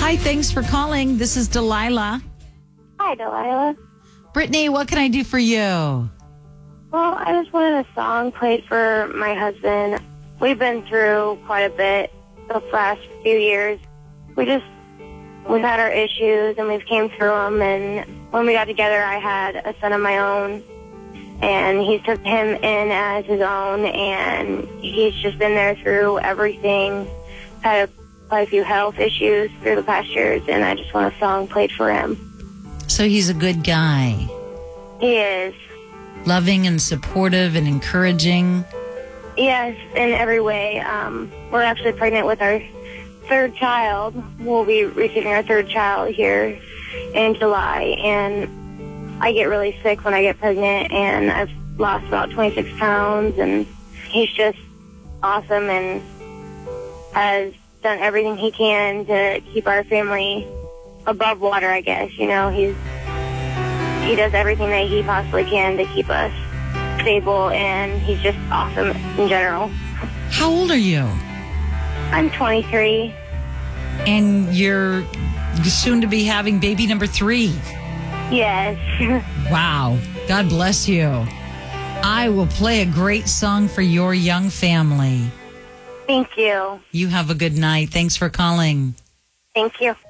Hi, thanks for calling. This is Delilah. Hi, Delilah. Brittany, what can I do for you? Well, I just wanted a song played for my husband. We've been through quite a bit the last few years. We've had our issues, and we've came through them. And when we got together, I had a son of my own, and he took him in as his own, and he's just been there through everything. Had quite a few health issues through the past years, and I just want a song played for him. So he's a good guy. He is. Loving and supportive and encouraging. Yes, in every way. We're actually pregnant with our third child. We'll be receiving our third child here in July, and I get really sick when I get pregnant, and I've lost about 26 pounds, and he's just awesome and has done everything he can to keep our family above water, I guess. You know, he does everything that he possibly can to keep us stable, and he's just awesome in general. How old are you? I'm 23. And you're soon to be having baby number 3. Yes. Wow. God bless you. I will play a great song for your young family. Thank you. You have a good night. Thanks for calling. Thank you.